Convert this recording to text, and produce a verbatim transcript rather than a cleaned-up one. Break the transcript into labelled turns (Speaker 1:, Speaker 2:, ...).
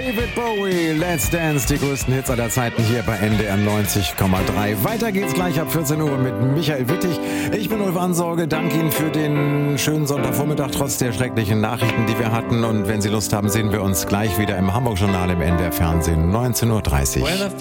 Speaker 1: David Bowie, Let's Dance, die größten Hits aller Zeiten hier bei N D R neunzig Komma drei. Weiter geht's gleich ab vierzehn Uhr mit Michael Wittig. Ich bin Ulf Ansorge, danke Ihnen für den schönen Sonntagvormittag, trotz der schrecklichen Nachrichten, die wir hatten. Und wenn Sie Lust haben, sehen wir uns gleich wieder im Hamburg-Journal im N D R Fernsehen, neunzehn Uhr dreißig.